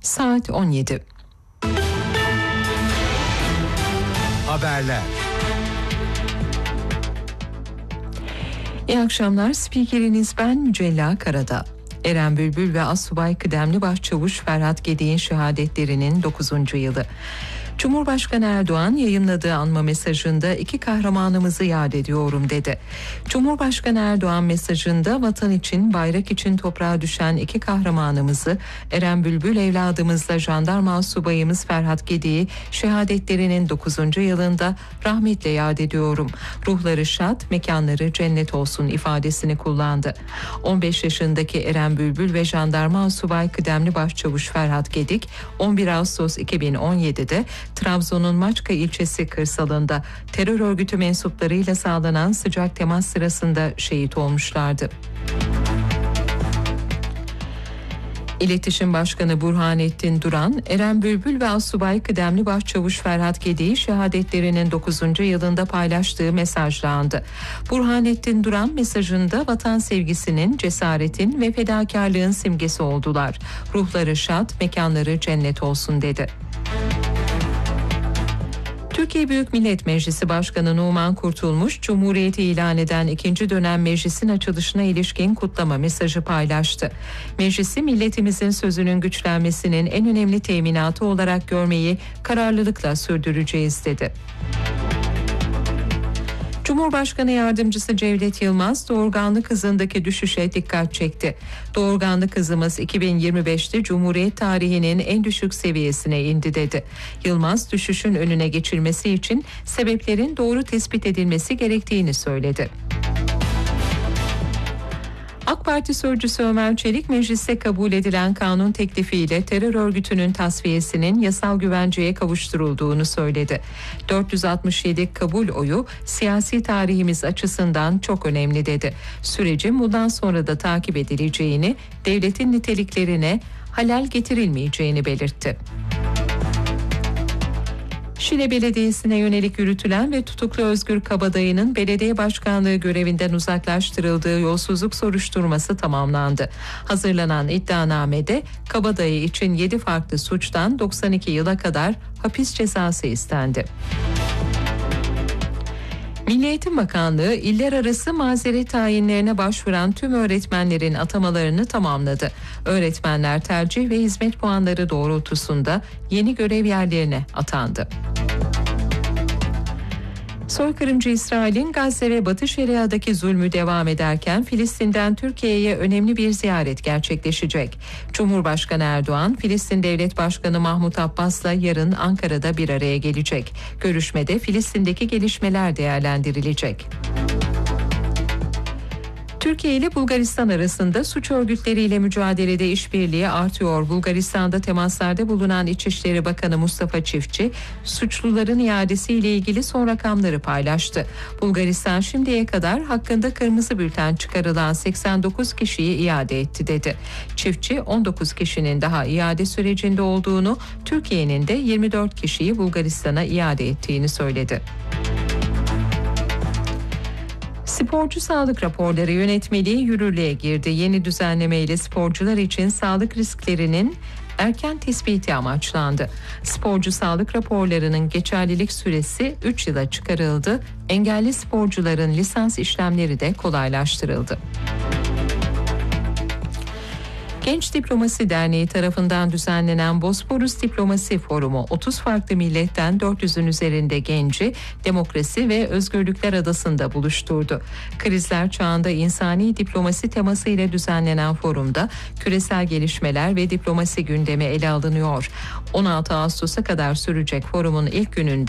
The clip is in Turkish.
Saat 17. Haberler. İyi akşamlar. Spikeriniz ben Mücella Karadağ. Eren Bülbül ve Assubay Kıdemli Başçavuş Ferhat Gedik'in şehadetlerinin 9. yılı. Cumhurbaşkanı Erdoğan yayımladığı anma mesajında iki kahramanımızı yad ediyorum dedi. Cumhurbaşkanı Erdoğan mesajında vatan için, bayrak için toprağa düşen iki kahramanımızı Eren Bülbül evladımızla jandarma subayımız Ferhat Gedik'i şehadetlerinin 9. yılında rahmetle yad ediyorum. Ruhları şad, mekanları cennet olsun ifadesini kullandı. 15 yaşındaki Eren Bülbül ve jandarma subay kıdemli başçavuş Ferhat Gedik 11 Ağustos 2017'de Trabzon'un Maçka ilçesi kırsalında terör örgütü mensuplarıyla sağlanan sıcak temas sırasında şehit olmuşlardı. İletişim Başkanı Burhanettin Duran, Eren Bülbül ve Assubay Kıdemli Başçavuş Ferhat Gedik'i şehadetlerinin 9. yılında paylaştığı mesajla andı. Burhanettin Duran mesajında vatan sevgisinin, cesaretin ve fedakarlığın simgesi oldular. Ruhları şad, mekanları cennet olsun dedi. Türkiye Büyük Millet Meclisi Başkanı Numan Kurtulmuş, Cumhuriyeti ilan eden 2. dönem meclisin açılışına ilişkin kutlama mesajı paylaştı. Meclisi milletimizin sözünün güçlenmesinin en önemli teminatı olarak görmeyi kararlılıkla sürdüreceğiz dedi. Cumhurbaşkanı Yardımcısı Cevdet Yılmaz, doğurganlık hızındaki düşüşe dikkat çekti. Doğurganlık hızımız 2025'te Cumhuriyet tarihinin en düşük seviyesine indi dedi. Yılmaz, düşüşün önüne geçilmesi için sebeplerin doğru tespit edilmesi gerektiğini söyledi. AK Parti Sözcüsü Ömer Çelik, mecliste kabul edilen kanun teklifiyle terör örgütünün tasfiyesinin yasal güvenceye kavuşturulduğunu söyledi. 467 kabul oyu siyasi tarihimiz açısından çok önemli dedi. Sürecin bundan sonra da takip edileceğini, devletin niteliklerine halel getirilmeyeceğini belirtti. Şile Belediyesi'ne yönelik yürütülen ve tutuklu Özgür Kabadayı'nın belediye başkanlığı görevinden uzaklaştırıldığı yolsuzluk soruşturması tamamlandı. Hazırlanan iddianamede Kabadayı için 7 farklı suçtan 92 yıla kadar hapis cezası istendi. Milli Eğitim Bakanlığı iller arası mazeret tayinlerine başvuran tüm öğretmenlerin atamalarını tamamladı. Öğretmenler tercih ve hizmet puanları doğrultusunda yeni görev yerlerine atandı. Soykırımcı İsrail'in Gazze ve Batı Şeria'daki zulmü devam ederken Filistin'den Türkiye'ye önemli bir ziyaret gerçekleşecek. Cumhurbaşkanı Erdoğan, Filistin Devlet Başkanı Mahmut Abbas'la yarın Ankara'da bir araya gelecek. Görüşmede Filistin'deki gelişmeler değerlendirilecek. Türkiye ile Bulgaristan arasında suç örgütleriyle mücadelede işbirliği artıyor. Bulgaristan'da temaslarda bulunan İçişleri Bakanı Mustafa Çiftçi, suçluların iadesiyle ilgili son rakamları paylaştı. Bulgaristan şimdiye kadar hakkında kırmızı bülten çıkarılan 89 kişiyi iade etti dedi. Çiftçi, 19 kişinin daha iade sürecinde olduğunu, Türkiye'nin de 24 kişiyi Bulgaristan'a iade ettiğini söyledi. Sporcu sağlık raporları yönetmeliği yürürlüğe girdi. Yeni düzenleme ile sporcular için sağlık risklerinin erken tespiti amaçlandı. Sporcu sağlık raporlarının geçerlilik süresi 3 yıla çıkarıldı. Engelli sporcuların lisans işlemleri de kolaylaştırıldı. Genç Diplomasi Derneği tarafından düzenlenen Bosporus Diplomasi Forumu 30 farklı milletten 400'ün üzerinde genci demokrasi ve özgürlükler adasında buluşturdu. Krizler çağında insani diplomasi teması ile düzenlenen forumda küresel gelişmeler ve diplomasi gündemi ele alınıyor. 16 Ağustos'a kadar sürecek forumun ilk gününde